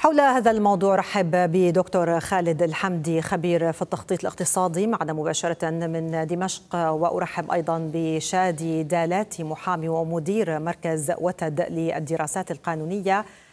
حول هذا الموضوع رحب بدكتور خالد الحمدي خبير في التخطيط الاقتصادي معنا مباشرة من دمشق، وأرحب أيضا بشادي دالاتي محامي ومدير مركز وتد للدراسات القانونية